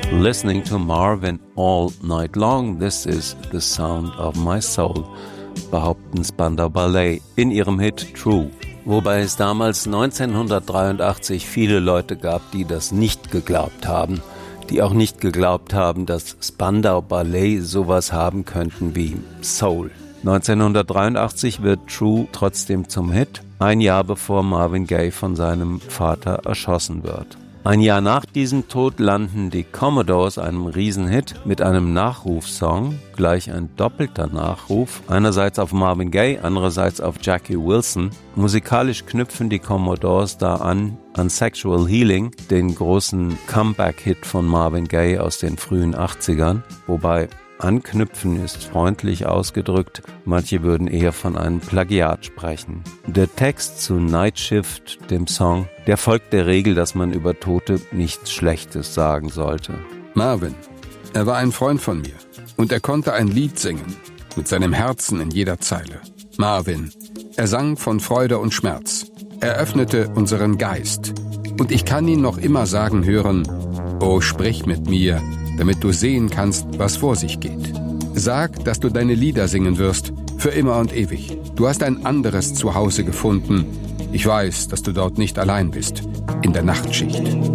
Listening to Marvin all night long, this is the sound of my soul, behaupten Spandau Ballet in ihrem Hit True. Wobei es damals 1983 viele Leute gab, die das nicht geglaubt haben. Die auch nicht geglaubt haben, dass Spandau Ballet sowas haben könnten wie Soul. 1983 wird True trotzdem zum Hit, ein Jahr bevor Marvin Gaye von seinem Vater erschossen wird. Ein Jahr nach diesem Tod landen die Commodores einem Riesenhit mit einem Nachrufsong, gleich ein doppelter Nachruf, einerseits auf Marvin Gaye, andererseits auf Jackie Wilson. Musikalisch knüpfen die Commodores da an Sexual Healing, den großen Comeback-Hit von Marvin Gaye aus den frühen 80ern, wobei anknüpfen ist freundlich ausgedrückt, manche würden eher von einem Plagiat sprechen. Der Text zu Night Shift, dem Song, der folgt der Regel, dass man über Tote nichts Schlechtes sagen sollte. Marvin, er war ein Freund von mir und er konnte ein Lied singen, mit seinem Herzen in jeder Zeile. Marvin, er sang von Freude und Schmerz, er öffnete unseren Geist und ich kann ihn noch immer sagen hören, oh, sprich mit mir, damit du sehen kannst, was vor sich geht. Sag, dass du deine Lieder singen wirst, für immer und ewig. Du hast ein anderes Zuhause gefunden. Ich weiß, dass du dort nicht allein bist, in der Nachtschicht.